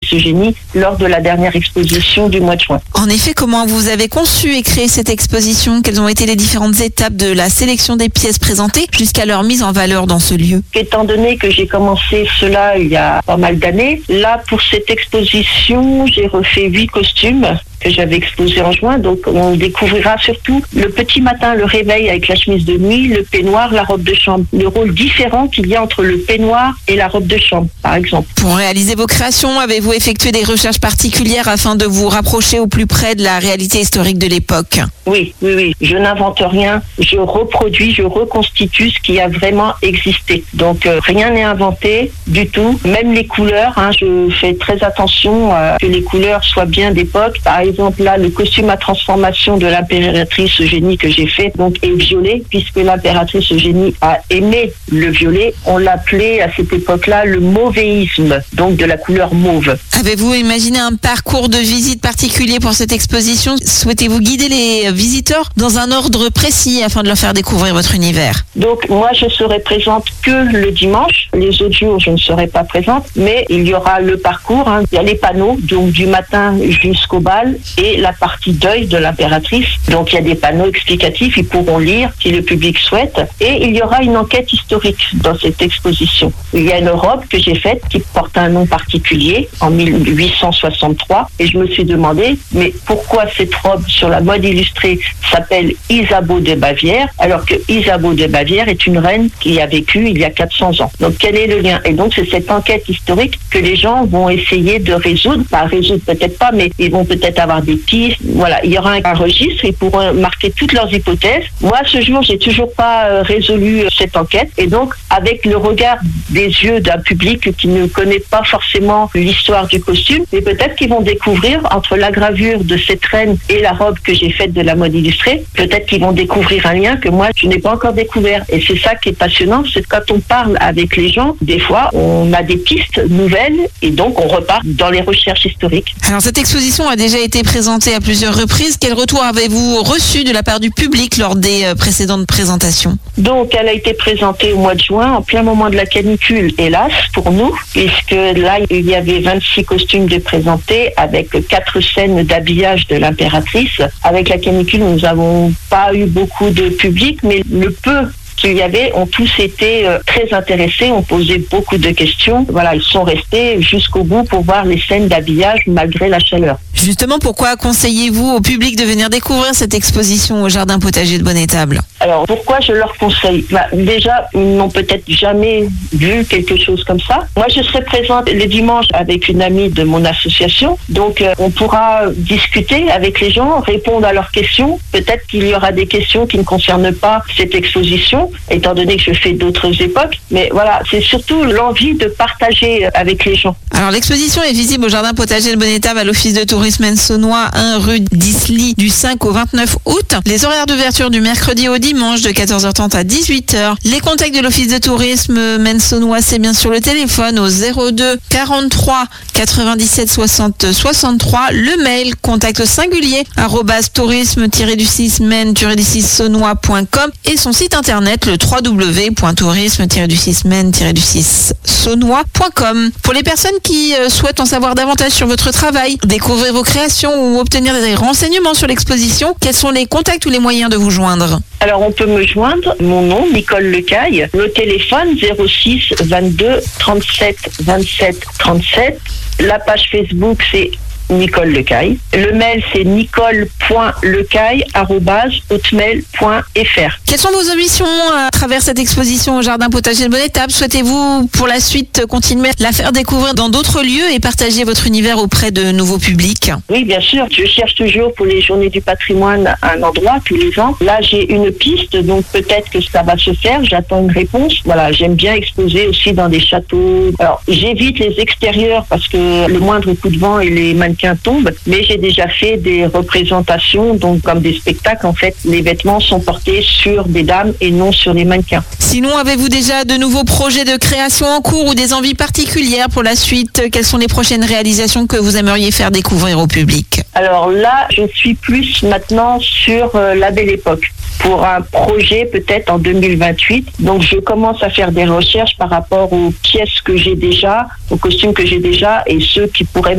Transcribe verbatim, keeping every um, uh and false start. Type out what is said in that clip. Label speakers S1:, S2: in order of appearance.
S1: Eugénie lors de la dernière exposition du mois de juin.
S2: En effet, comment vous avez conçu et créé cette exposition? Quelles ont été les différentes étapes de la sélection des pièces présentées jusqu'à leur mise en valeur dans ce lieu?
S1: Étant donné que j'ai commencé cela il y a pas mal d'années, là pour cette exposition, j'ai refait huit costumes que j'avais exposé en juin. Donc on découvrira surtout le petit matin, le réveil avec la chemise de nuit, le peignoir, la robe de chambre. Le rôle différent qu'il y a entre le peignoir et la robe de chambre, par exemple.
S2: Pour réaliser vos créations, avez-vous effectué des recherches particulières afin de vous rapprocher au plus près de la réalité historique de l'époque?
S1: Oui, oui, oui. Je n'invente rien. Je reproduis, je reconstitue ce qui a vraiment existé. Donc euh, rien n'est inventé du tout. Même les couleurs, hein, je fais très attention à que les couleurs soient bien d'époque. Par exemple, exemple là, le costume à transformation de l'impératrice Eugénie que j'ai fait donc est violet, puisque l'impératrice Eugénie a aimé le violet. On l'appelait à cette époque-là le mauvéisme, donc de la couleur mauve.
S2: Avez-vous imaginé un parcours de visite particulier pour cette exposition? Souhaitez-vous guider les visiteurs dans un ordre précis afin de leur faire découvrir votre univers?
S1: Donc moi je serai présente que le dimanche. Les autres jours je ne serai pas présente, mais il y aura le parcours, hein. Il y a les panneaux, donc du matin jusqu'au bal, et la partie deuil de l'impératrice. Donc il y a des panneaux explicatifs, ils pourront lire si le public souhaite. Et il y aura une enquête historique dans cette exposition. Il y a une robe que j'ai faite qui porte un nom particulier en mille huit cent soixante-trois. Et je me suis demandé, mais pourquoi cette robe sur la mode illustrée s'appelle Isabeau de Bavière, alors que Isabeau de Bavière est une reine qui a vécu il y a quatre cents ans. Donc quel est le lien? Et donc c'est cette enquête historique que les gens vont essayer de résoudre. Pas résoudre peut-être pas, mais ils vont peut-être avoir des pistes. Voilà, il y aura un, un registre, ils pourront marquer toutes leurs hypothèses. Moi, à ce jour, j'ai toujours pas euh, résolu cette enquête. Et donc, avec le regard des yeux d'un public qui ne connaît pas forcément l'histoire du costume, mais peut-être qu'ils vont découvrir entre la gravure de cette reine et la robe que j'ai faite de la mode illustrée, peut-être qu'ils vont découvrir un lien que moi, je n'ai pas encore découvert. Et c'est ça qui est passionnant, c'est que quand on parle avec les gens, des fois, on a des pistes nouvelles et donc on repart dans les recherches historiques.
S2: Alors, cette exposition a déjà été présentée à plusieurs reprises. Quel retour avez-vous reçu de la part du public lors des euh, précédentes présentations?
S1: Donc, elle a été présentée au mois de juin, en plein moment de la canicule, hélas, pour nous, puisque là, il y avait vingt-six costumes de présentés avec quatre scènes d'habillage de l'impératrice. Avec la canicule, nous n'avons pas eu beaucoup de public, mais le peu qu'il y avait ont tous été euh, très intéressés, ont posé beaucoup de questions. Voilà, ils sont restés jusqu'au bout pour voir les scènes d'habillage malgré la chaleur.
S2: Justement, pourquoi conseillez-vous au public de venir découvrir cette exposition au Jardin Potager de Bonne-Étable?
S1: Alors, pourquoi je leur conseille? Bah, déjà, ils n'ont peut-être jamais vu quelque chose comme ça. Moi, je serai présente le dimanche avec une amie de mon association. Donc, euh, on pourra discuter avec les gens, répondre à leurs questions. Peut-être qu'il y aura des questions qui ne concernent pas cette exposition, étant donné que je fais d'autres époques. Mais voilà, c'est surtout l'envie de partager avec les gens.
S2: Alors, l'exposition est visible au Jardin Potager de Bonne-Étable à l'Office de tourisme Mensonnois, un rue d'Isly, du cinq au vingt-neuf août. Les horaires d'ouverture du mercredi au dimanche de quatorze heures trente à dix-huit heures. Les contacts de l'Office de tourisme Mensonnois, c'est bien sûr le téléphone au zéro deux quarante-trois quatre-vingt-dix-sept soixante soixante-trois. Le mail contact au singulier arobase tourisme du six men du six sonnois point com et son site internet le w w w point tourisme du six men du six sonnois point com. Pour les personnes qui euh, souhaitent en savoir davantage sur votre travail, découvrir vos créations ou obtenir des renseignements sur l'exposition, quels sont les contacts ou les moyens de vous joindre?
S1: Alors, on peut me joindre, mon nom, Nicole Lecaille, le téléphone zéro six vingt-deux trente-sept vingt-sept trente-sept. La page Facebook, c'est Nicole Lecaille. Le mail, c'est nicole point lecaille arobase hotmail point f r.
S2: Quelles sont vos ambitions à travers cette exposition au Jardin Potager de Bonne-Étable? Souhaitez-vous, pour la suite, continuer à la faire découvrir dans d'autres lieux et partager votre univers auprès de nouveaux publics?
S1: Oui, bien sûr. Je cherche toujours pour les Journées du patrimoine un endroit tous les ans. Là, j'ai une piste, donc peut-être que ça va se faire. J'attends une réponse. Voilà, j'aime bien exposer aussi dans des châteaux. Alors, j'évite les extérieurs parce que le moindre coup de vent et les mannequins tombent, mais j'ai déjà fait des représentations, donc comme des spectacles, en fait, les vêtements sont portés sur des dames et non sur les mannequins.
S2: Sinon, avez-vous déjà de nouveaux projets de création en cours ou des envies particulières pour la suite? Quelles sont les prochaines réalisations que vous aimeriez faire découvrir au public?
S1: Alors là, je suis plus maintenant sur euh, la Belle Époque, pour un projet peut-être en deux mille vingt-huit. Donc je commence à faire des recherches par rapport aux pièces que j'ai déjà, aux costumes que j'ai déjà et ceux qui pourraient